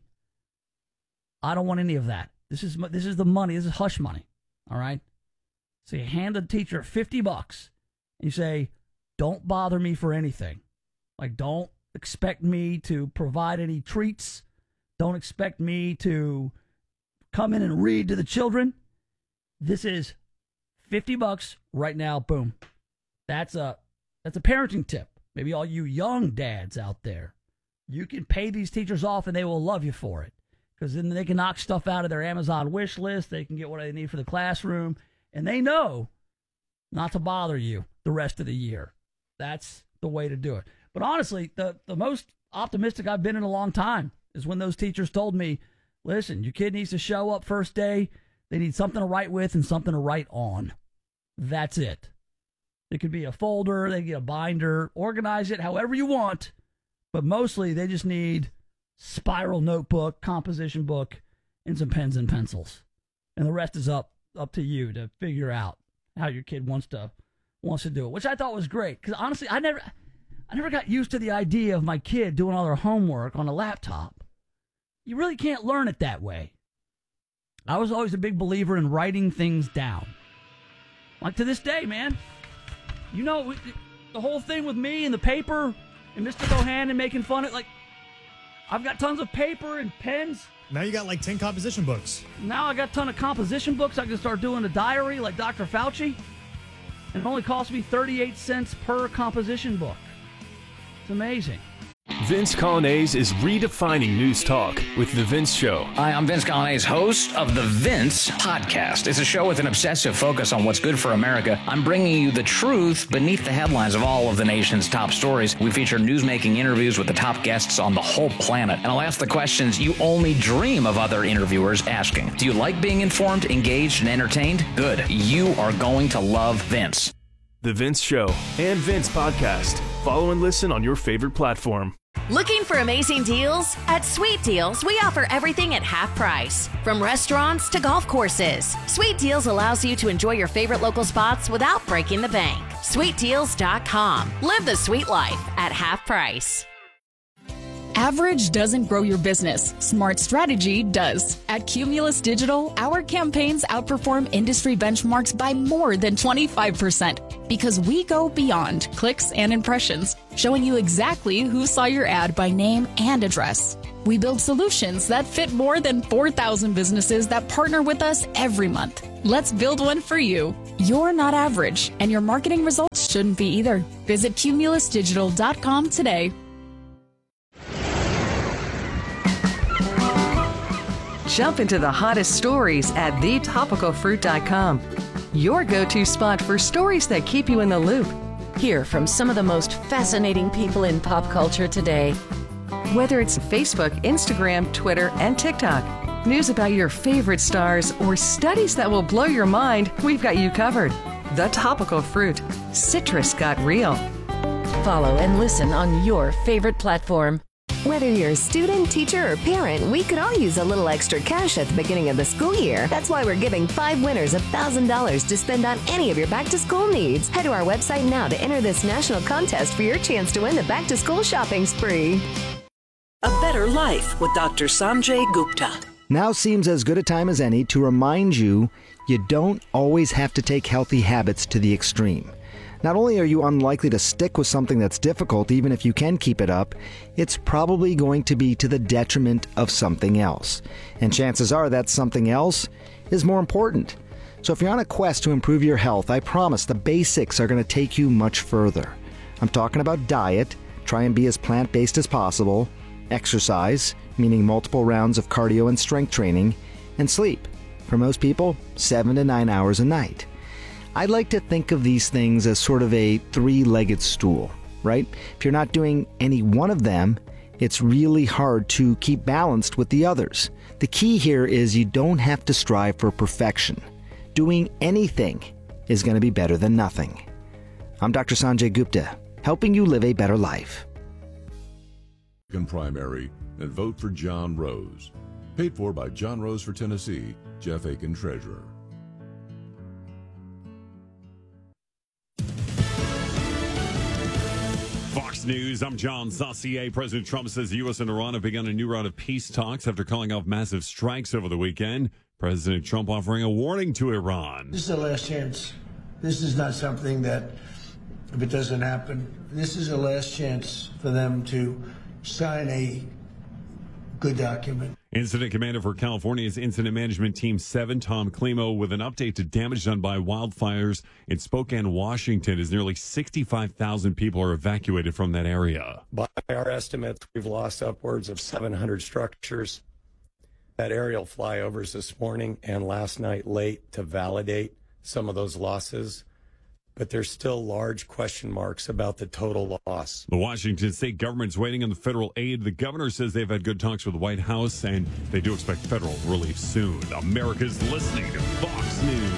I don't want any of that. This is this is the money. This is hush money. All right? So you hand the teacher fifty bucks and you say, don't bother me for anything. Like, don't expect me to provide any treats. Don't expect me to come in and read to the children. This is fifty bucks right now. Boom. That's a that's a parenting tip. Maybe all you young dads out there, you can pay these teachers off and they will love you for it. Because then they can knock stuff out of their Amazon wish list. They can get what they need for the classroom. And they know not to bother you the rest of the year. That's the way to do it. But honestly, the, the most optimistic I've been in a long time is when those teachers told me, listen, your kid needs to show up first day. They need something to write with and something to write on. That's it. It could be a folder, they get a binder, organize it however you want. But mostly they just need spiral notebook, composition book, and some pens and pencils. And the rest is up up to you to figure out how your kid wants to wants to do it, which I thought was great. Because honestly, I never I never got used to the idea of my kid doing all their homework on a laptop. You really can't learn it that way. I was always a big believer in writing things down. Like to this day, man. You know, the whole thing with me and the paper and Mister Bohannon making fun of, like, I've got tons of paper and pens. Now you got like ten composition books. Now I got a ton of composition books. I can start doing a diary like Doctor Fauci. And it only costs me thirty-eight cents per composition book. It's amazing. Vince Colonnese is redefining news talk with The Vince Show. Hi, I'm Vince Colonnese, host of The Vince Podcast. It's a show with an obsessive focus on what's good for America. I'm bringing you the truth beneath the headlines of all of the nation's top stories. We feature newsmaking interviews with the top guests on the whole planet. And I'll ask the questions you only dream of other interviewers asking. Do you like being informed, engaged, and entertained? Good. You are going to love Vince. The Vince Show and Vince Podcast. Follow and listen on your favorite platform. Looking for amazing deals? At Sweet Deals, we offer everything at half price. From restaurants to golf courses, Sweet Deals allows you to enjoy your favorite local spots without breaking the bank. sweet deals dot com. Live the sweet life at half price. Average doesn't grow your business. Smart strategy does. At Cumulus Digital, our campaigns outperform industry benchmarks by more than twenty-five percent because we go beyond clicks and impressions, showing you exactly who saw your ad by name and address. We build solutions that fit more than four thousand businesses that partner with us every month. Let's build one for you. You're not average, and your marketing results shouldn't be either. Visit cumulus digital dot com today. Jump into the hottest stories at the topical fruit dot com. Your go-to spot for stories that keep you in the loop. Hear from some of the most fascinating people in pop culture today. Whether it's Facebook, Instagram, Twitter, and TikTok, news about your favorite stars, or studies that will blow your mind, we've got you covered. The Topical Fruit. Citrus got real. Follow and listen on your favorite platform. Whether you're a student, teacher, or parent, we could all use a little extra cash at the beginning of the school year. That's why we're giving five winners one thousand dollars to spend on any of your back-to-school needs. Head to our website now to enter this national contest for your chance to win the back-to-school shopping spree. A Better Life with Doctor Sanjay Gupta. Now seems as good a time as any to remind you you don't always have to take healthy habits to the extreme. Not only are you unlikely to stick with something that's difficult, even if you can keep it up, it's probably going to be to the detriment of something else. And chances are that something else is more important. So if you're on a quest to improve your health, I promise the basics are going to take you much further. I'm talking about diet, try and be as plant-based as possible, exercise, meaning multiple rounds of cardio and strength training, and sleep. For most people, seven to nine hours a night. I like to think of these things as sort of a three-legged stool, right? If you're not doing any one of them, it's really hard to keep balanced with the others. The key here is you don't have to strive for perfection. Doing anything is going to be better than nothing. I'm Doctor Sanjay Gupta, helping you live a better life. Primary and vote for John Rose. Paid for by John Rose for Tennessee, Jeff Aiken, Treasurer. Fox News, I'm John Saucier. President Trump says the U S and Iran have begun a new round of peace talks after calling off massive strikes over the weekend. President Trump offering a warning to Iran. This is the last chance. This is not something that, if it doesn't happen, this is the last chance for them to sign a good document. Incident commander for California's Incident Management Team seven, Tom Climo, with an update to damage done by wildfires in Spokane, Washington, as nearly sixty-five thousand people are evacuated from that area. By our estimates, we've lost upwards of seven hundred structures. That aerial flyovers this morning and last night late to validate some of those losses. But there's still large question marks about the total loss. The Washington state government's waiting on the federal aid. The governor says they've had good talks with the White House, and they do expect federal relief soon. America's listening to Fox News.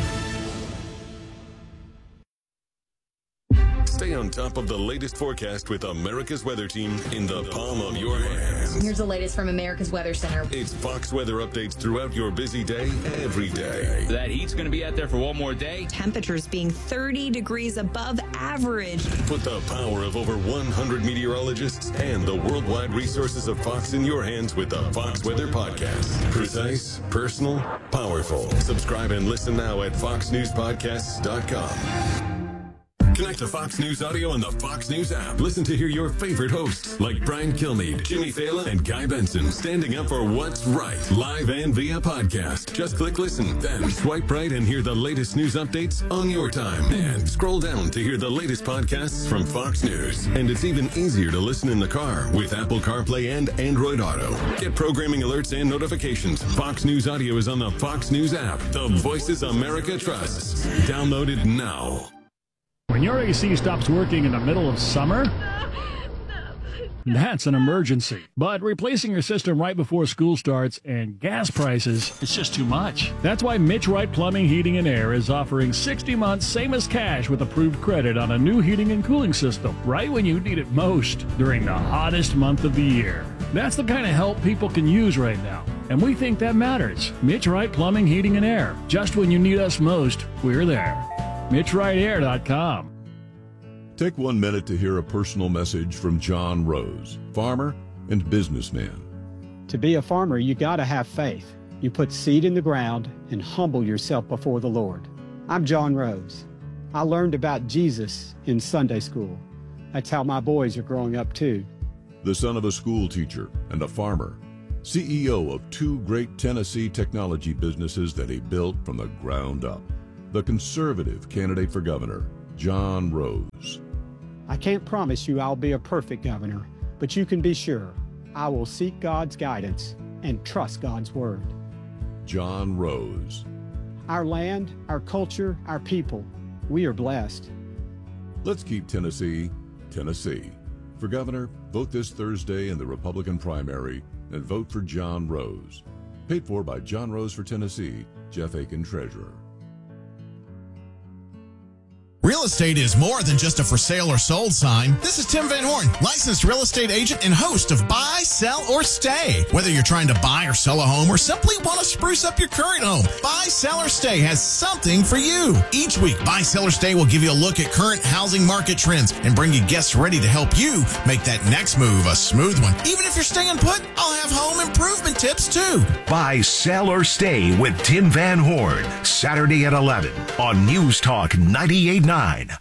Stay on top of the latest forecast with America's Weather Team in the palm of your hands. Here's the latest from America's Weather Center. It's Fox weather updates throughout your busy day, every day. That heat's going to be out there for one more day. Temperatures being thirty degrees above average. Put the power of over one hundred meteorologists and the worldwide resources of Fox in your hands with the Fox Weather Podcast. Precise, personal, powerful. Subscribe and listen now at fox news podcasts dot com. Connect to Fox News Audio on the Fox News app. Listen to hear your favorite hosts like Brian Kilmeade, Jimmy Fallon, and Guy Benson standing up for what's right, live and via podcast. Just click listen, then swipe right and hear the latest news updates on your time. And scroll down to hear the latest podcasts from Fox News. And it's even easier to listen in the car with Apple CarPlay and Android Auto. Get programming alerts and notifications. Fox News Audio is on the Fox News app. The voices America trusts. Download it now. When your A C stops working in the middle of summer, that's an emergency. But replacing your system right before school starts and gas prices, it's just too much. That's why Mitch Wright Plumbing, Heating, and Air is offering sixty months same as cash with approved credit on a new heating and cooling system right when you need it most during the hottest month of the year. That's the kind of help people can use right now. And we think that matters. Mitch Wright Plumbing, Heating, and Air. Just when you need us most, we're there. Mitch Wright Air dot com. Take one minute to hear a personal message from John Rose, farmer, and businessman. To be a farmer, you got to have faith. You put seed in the ground and humble yourself before the Lord. I'm John Rose. I learned about Jesus in Sunday school. That's how my boys are growing up too. The son of a school teacher and a farmer, C E O of two great Tennessee technology businesses that he built from the ground up. The conservative candidate for governor, John Rose. I can't promise you I'll be a perfect governor, but you can be sure I will seek God's guidance and trust God's word. John Rose. Our land, our culture, our people, we are blessed. Let's keep Tennessee, Tennessee. For governor, vote this Thursday in the Republican primary and vote for John Rose. Paid for by John Rose for Tennessee, Jeff Aiken, Treasurer. Real estate is more than just a for sale or sold sign. This is Tim Van Horn, licensed real estate agent and host of Buy, Sell, or Stay. Whether you're trying to buy or sell a home or simply want to spruce up your current home, Buy, Sell, or Stay has something for you. Each week, Buy, Sell, or Stay will give you a look at current housing market trends and bring you guests ready to help you make that next move a smooth one. Even if you're staying put, I'll have home improvement tips too. Buy, Sell, or Stay with Tim Van Horn, Saturday at eleven on News Talk ninety-eight point nine.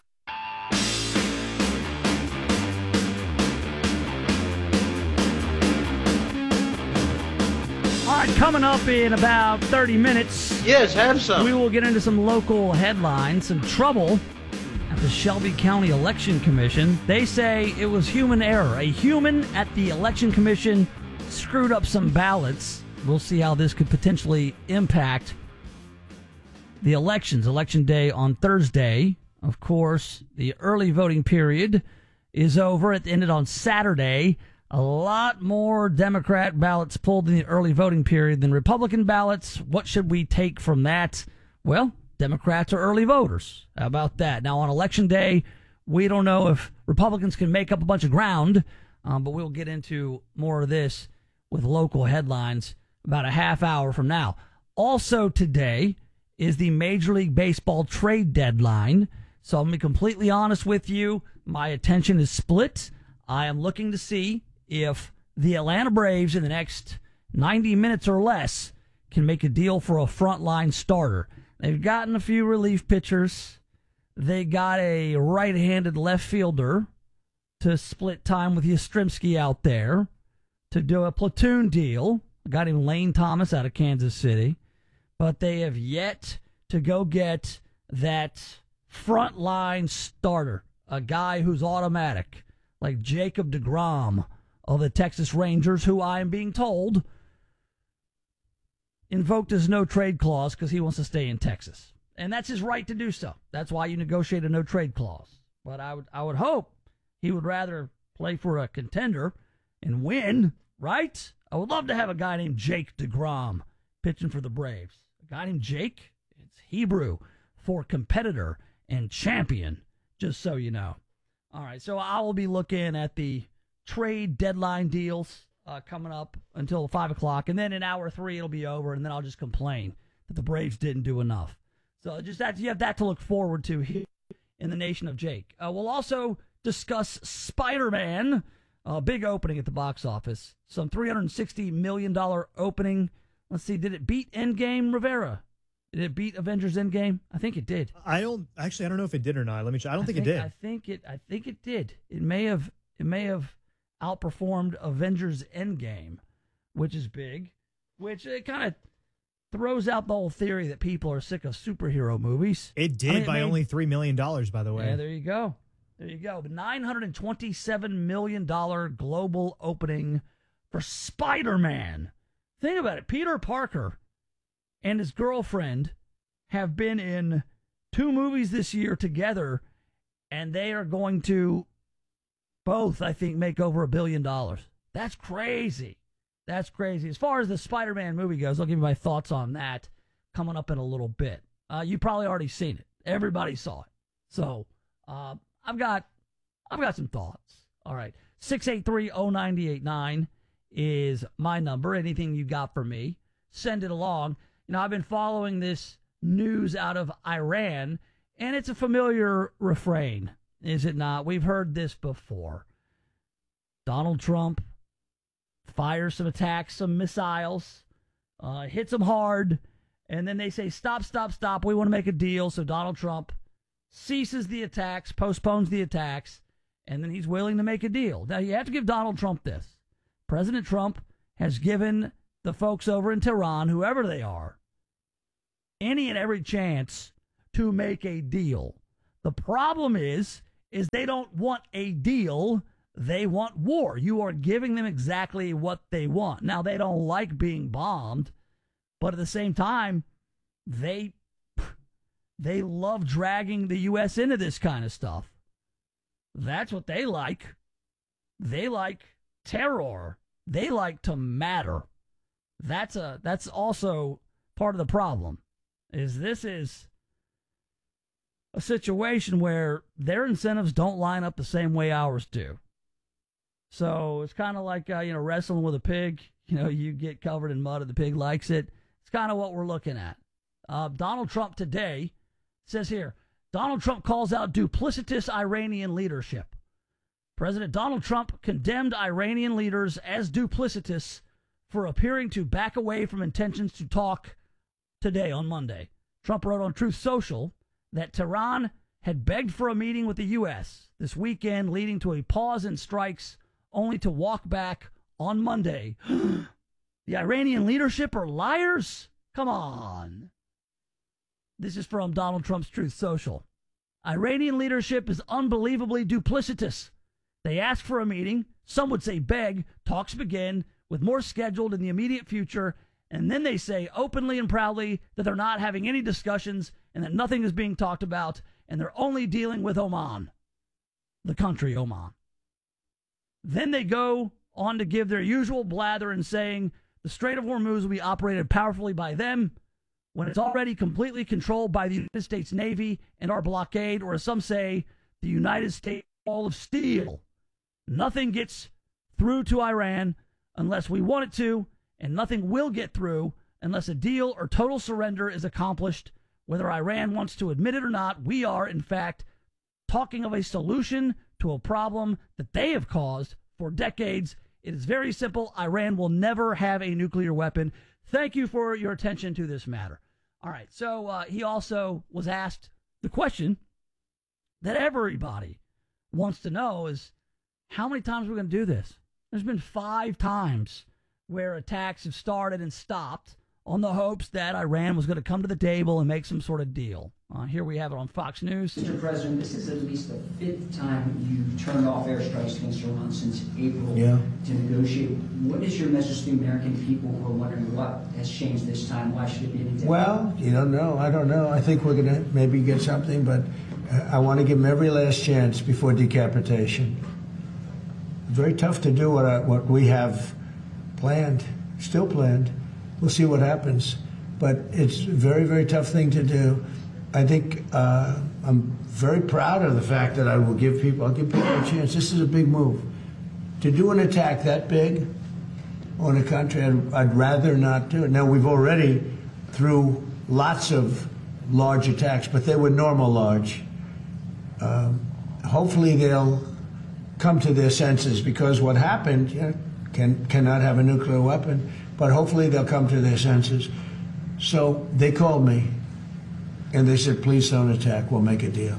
All right, coming up in about thirty minutes. Yes, have some. We will get into some local headlines, some trouble at the Shelby County Election Commission. They say it was human error. A human at the Election Commission screwed up some ballots. We'll see how this could potentially impact the elections. Election day on Thursday. Of course, the early voting period is over. It ended on Saturday. A lot more Democrat ballots pulled in the early voting period than Republican ballots. What should we take from that? Well, Democrats are early voters. How about that? Now, on Election Day, we don't know if Republicans can make up a bunch of ground, um, but we'll get into more of this with local headlines about a half hour from now. Also today is the Major League Baseball trade deadline. So I'm going to be completely honest with you. My attention is split. I am looking to see if the Atlanta Braves in the next ninety minutes or less can make a deal for a frontline starter. They've gotten a few relief pitchers. They got a right-handed left fielder to split time with Yastrzemski out there to do a platoon deal. A guy named Lane Thomas out of Kansas City. But they have yet to go get that frontline starter, a guy who's automatic, like Jacob deGrom of the Texas Rangers, who I am being told invoked his no-trade clause because he wants to stay in Texas. And that's his right to do so. That's why you negotiate a no-trade clause. But I would, I would hope he would rather play for a contender and win, right? I would love to have a guy named Jake deGrom pitching for the Braves. A guy named Jake, it's Hebrew for competitor and champion, just so you know. All right, so I will be looking at the trade deadline deals uh, coming up until five o'clock, and then in hour three it'll be over, and then I'll just complain that the Braves didn't do enough. So just that, you have that to look forward to here in the Nation of Jake. Uh, we'll also discuss Spider-Man, a big opening at the box office, some three hundred sixty million dollars opening. Let's see, did it beat Endgame, Rivera? Did it beat Avengers Endgame? I think it did. I don't actually. I don't know if it did or not. Let me. I don't I think, think it did. I think it. I think it did. It may have. It may have outperformed Avengers Endgame, which is big. Which it kind of throws out the whole theory that people are sick of superhero movies. It did I mean, it by made, only three million dollars. By the way. Yeah, there you go. There you go. nine hundred twenty-seven million dollars global opening for Spider-Man. Think about it. Peter Parker and his girlfriend have been in two movies this year together, and they are going to both, I think, make over a billion dollars. That's crazy. That's crazy. As far as the Spider-Man movie goes, I'll give you my thoughts on that coming up in a little bit. Uh, you probably already seen it. Everybody saw it. So uh, I've got I've got some thoughts. All right. six eight three oh nine eight nine is my number. Anything you got for me, send it along. You know, I've been following this news out of Iran, and it's a familiar refrain, is it not? We've heard this before. Donald Trump fires some attacks, some missiles, uh, hits them hard, and then they say, stop, stop, stop, we want to make a deal. So Donald Trump ceases the attacks, postpones the attacks, and then he's willing to make a deal. Now, you have to give Donald Trump this. President Trump has given the folks over in Tehran, whoever they are, any and every chance to make a deal. The problem is, is they don't want a deal. They want war. You are giving them exactly what they want. Now, they don't like being bombed, but at the same time, they they love dragging the U S into this kind of stuff. That's what they like. They like terror. They like to matter. That's a that's also part of the problem. Is this is a situation where their incentives don't line up the same way ours do. So it's kind of like uh, you know wrestling with a pig. You know, you get covered in mud and the pig likes it. It's kind of what we're looking at. Uh, Donald Trump today says here, Donald Trump calls out duplicitous Iranian leadership. President Donald Trump condemned Iranian leaders as duplicitous for appearing to back away from intentions to talk today on Monday. Trump wrote on Truth Social that Tehran had begged for a meeting with the U S this weekend, leading to a pause in strikes, only to walk back on Monday. The Iranian leadership are liars? Come on. This is from Donald Trump's Truth Social. Iranian leadership is unbelievably duplicitous. They ask for a meeting, some would say beg, talks begin, with more scheduled in the immediate future, and then they say openly and proudly that they're not having any discussions and that nothing is being talked about, and they're only dealing with Oman, the country Oman. Then they go on to give their usual blather in saying the Strait of Hormuz will be operated powerfully by them when it's already completely controlled by the United States Navy and our blockade, or as some say, the United States wall of steel. Nothing gets through to Iran unless we want it to, and nothing will get through unless a deal or total surrender is accomplished. Whether Iran wants to admit it or not, we are, in fact, talking of a solution to a problem that they have caused for decades. It is very simple. Iran will never have a nuclear weapon. Thank you for your attention to this matter. All right, so uh, he also was asked the question that everybody wants to know is, how many times are we going to do this? There's been five times where attacks have started and stopped on the hopes that Iran was going to come to the table and make some sort of deal. Uh, here we have it on Fox News. Mister President, this is at least the fifth time you turned off airstrikes against Iran since April yeah. to negotiate. What is your message to the American people who are wondering what has changed this time? Why should it be any different? Well, you don't know. I don't know. I think we're going to maybe get something, but I want to give them every last chance before decapitation. Very tough to do what, I, what we have planned, still planned. We'll see what happens. But it's a very, very tough thing to do. I think uh, I'm very proud of the fact that I will give people, I'll give people a chance. This is a big move. To do an attack that big on a country, I'd, I'd rather not do it. Now, we've already, through lots of large attacks, but they were normal large. Um, hopefully they'll come to their senses, because what happened, you know, can, cannot have a nuclear weapon, but hopefully they'll come to their senses. So they called me, and they said, please don't attack, we'll make a deal.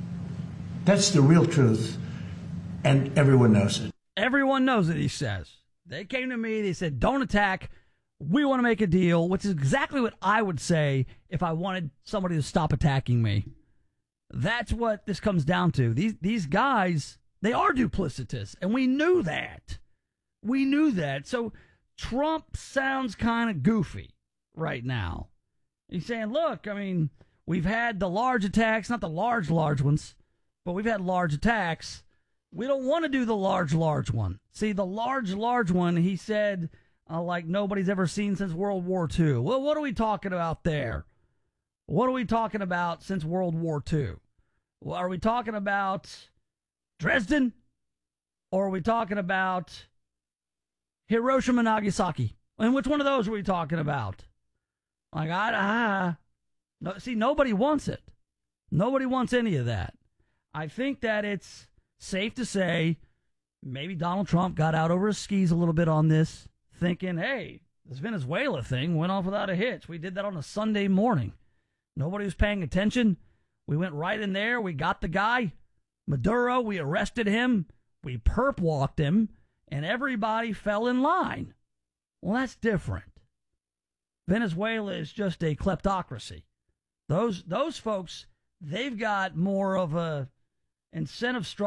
That's the real truth, and everyone knows it. Everyone knows it, he says. They came to me, they said, don't attack, we want to make a deal, which is exactly what I would say if I wanted somebody to stop attacking me. That's what this comes down to. These, these guys, they are duplicitous, and we knew that. We knew that. So Trump sounds kind of goofy right now. He's saying, look, I mean, we've had the large attacks, not the large, large ones, but we've had large attacks. We don't want to do the large, large one. See, the large, large one, he said, uh, like nobody's ever seen since World War Two. Well, what are we talking about there? What are we talking about since World War Two? Well, are we talking about Dresden? Or are we talking about Hiroshima and Nagasaki? And which one of those are we talking about? Like, I, I no, see, nobody wants it. Nobody wants any of that. I think that it's safe to say maybe Donald Trump got out over his skis a little bit on this, thinking, hey, this Venezuela thing went off without a hitch. We did that on a Sunday morning. Nobody was paying attention. We went right in there. We got the guy, Maduro. We arrested him. We perp walked him, and everybody fell in line. Well, that's different. Venezuela is just a kleptocracy. Those those folks, they've got more of a incentive structure.